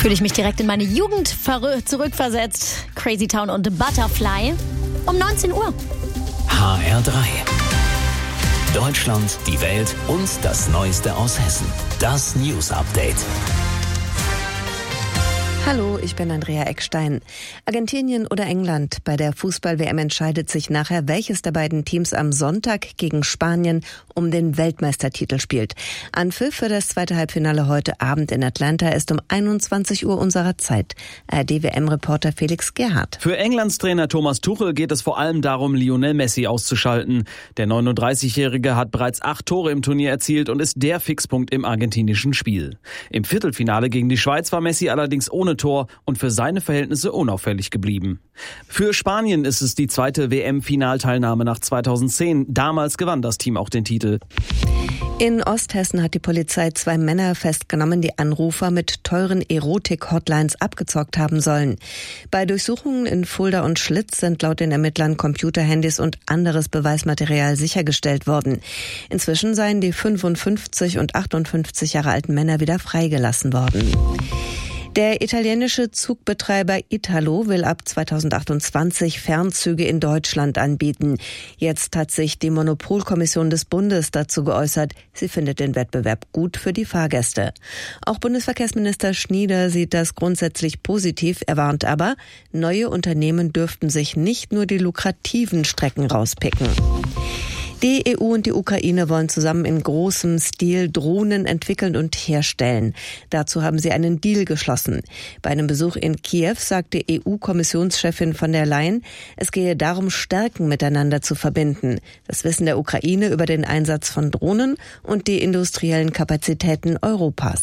Fühle ich mich direkt in meine Jugend zurückversetzt. Crazy Town und Butterfly um 19 Uhr. HR3. Deutschland, die Welt und das Neueste aus Hessen. Das News Update. Hallo, ich bin Andrea Eckstein. Argentinien oder England? Bei der Fußball-WM entscheidet sich nachher, welches der beiden Teams am Sonntag gegen Spanien um den Weltmeistertitel spielt. Anpfiff für das zweite Halbfinale heute Abend in Atlanta ist um 21 Uhr unserer Zeit. ARD-WM-Reporter Felix Gerhardt. Für Englands Trainer Thomas Tuchel geht es vor allem darum, Lionel Messi auszuschalten. Der 39-Jährige hat bereits 8 Tore im Turnier erzielt und ist der Fixpunkt im argentinischen Spiel. Im Viertelfinale gegen die Schweiz war Messi allerdings ohne Tor und für seine Verhältnisse unauffällig geblieben. Für Spanien ist es die zweite WM-Finalteilnahme nach 2010. Damals gewann das Team auch den Titel. In Osthessen hat die Polizei 2 Männer festgenommen, die Anrufer mit teuren Erotik-Hotlines abgezockt haben sollen. Bei Durchsuchungen in Fulda und Schlitz sind laut den Ermittlern Computerhandys und anderes Beweismaterial sichergestellt worden. Inzwischen seien die 55 und 58 Jahre alten Männer wieder freigelassen worden. Der italienische Zugbetreiber Italo will ab 2028 Fernzüge in Deutschland anbieten. Jetzt hat sich die Monopolkommission des Bundes dazu geäußert. Sie findet den Wettbewerb gut für die Fahrgäste. Auch Bundesverkehrsminister Schnieder sieht das grundsätzlich positiv. Er warnt aber, neue Unternehmen dürften sich nicht nur die lukrativen Strecken rauspicken. Die EU und die Ukraine wollen zusammen in großem Stil Drohnen entwickeln und herstellen. Dazu haben sie einen Deal geschlossen. Bei einem Besuch in Kiew sagte EU-Kommissionschefin von der Leyen, es gehe darum, Stärken miteinander zu verbinden. Das Wissen der Ukraine über den Einsatz von Drohnen und die industriellen Kapazitäten Europas.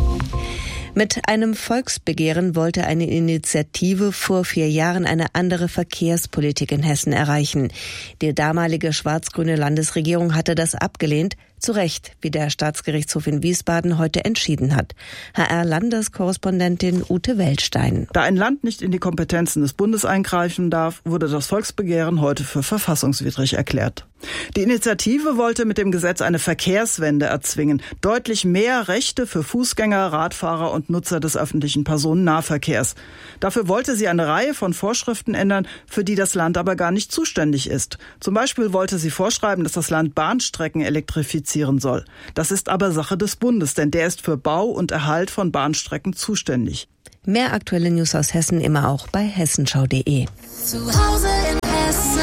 Mit einem Volksbegehren wollte eine Initiative vor 4 Jahren eine andere Verkehrspolitik in Hessen erreichen. Die damalige schwarz-grüne Landesregierung hatte das abgelehnt, zu Recht, wie der Staatsgerichtshof in Wiesbaden heute entschieden hat. HR-Landeskorrespondentin Ute Weltstein. Da ein Land nicht in die Kompetenzen des Bundes eingreifen darf, wurde das Volksbegehren heute für verfassungswidrig erklärt. Die Initiative wollte mit dem Gesetz eine Verkehrswende erzwingen, deutlich mehr Rechte für Fußgänger, Radfahrer und Nutzer des öffentlichen Personennahverkehrs. Dafür wollte sie eine Reihe von Vorschriften ändern, für die das Land aber gar nicht zuständig ist. Zum Beispiel wollte sie vorschreiben, dass das Land Bahnstrecken elektrifizieren soll. Das ist aber Sache des Bundes, denn der ist für Bau und Erhalt von Bahnstrecken zuständig. Mehr aktuelle News aus Hessen immer auch bei hessenschau.de. Zu Hause in Hessen.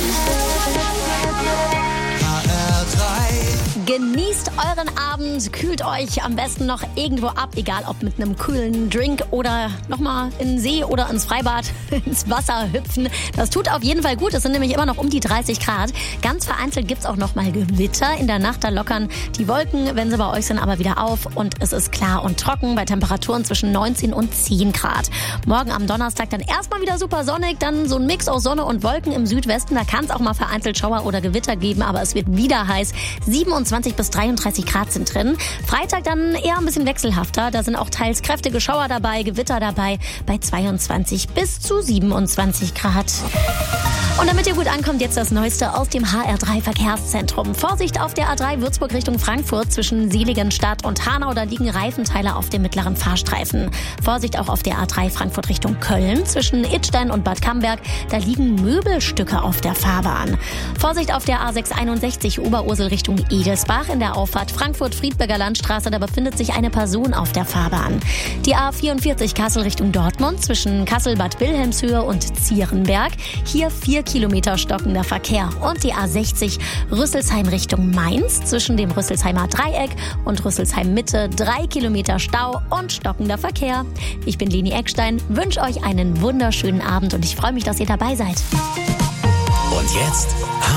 Genießt euren Abend, kühlt euch am besten noch irgendwo ab, egal ob mit einem kühlen Drink oder nochmal in den See oder ins Freibad, ins Wasser hüpfen. Das tut auf jeden Fall gut, es sind nämlich immer noch um die 30 Grad. Ganz vereinzelt gibt's auch nochmal Gewitter. In der Nacht, da lockern die Wolken, wenn sie bei euch sind, aber wieder auf und es ist klar und trocken bei Temperaturen zwischen 19 und 10 Grad. Morgen am Donnerstag dann erstmal wieder super sonnig, dann so ein Mix aus Sonne und Wolken im Südwesten. Da kann es auch mal vereinzelt Schauer oder Gewitter geben, aber es wird wieder heiß. 27 bis 33 Grad sind drin. Freitag dann eher ein bisschen wechselhafter. Da sind auch teils kräftige Schauer dabei, Gewitter dabei bei 22 bis zu 27 Grad. Und damit ihr gut ankommt, jetzt das Neueste aus dem HR3 Verkehrszentrum. Vorsicht auf der A3 Würzburg Richtung Frankfurt zwischen Seligenstadt und Hanau. Da liegen Reifenteile auf dem mittleren Fahrstreifen. Vorsicht auch auf der A3 Frankfurt Richtung Köln zwischen Idstein und Bad Camberg. Da liegen Möbelstücke auf der Fahrbahn. Vorsicht auf der A661 Oberursel Richtung Egelsbach in der Auffahrt Frankfurt-Friedberger Landstraße. Da befindet sich eine Person auf der Fahrbahn. Die A44 Kassel Richtung Dortmund zwischen Kassel-Bad Wilhelmshöhe und Zierenberg. Hier 4 Kilometer stockender Verkehr. Und die A60 Rüsselsheim Richtung Mainz zwischen dem Rüsselsheimer Dreieck und Rüsselsheim Mitte 3 Kilometer Stau und stockender Verkehr. Ich bin Leni Eckstein, wünsche euch einen wunderschönen Abend und ich freue mich, dass ihr dabei seid. Und jetzt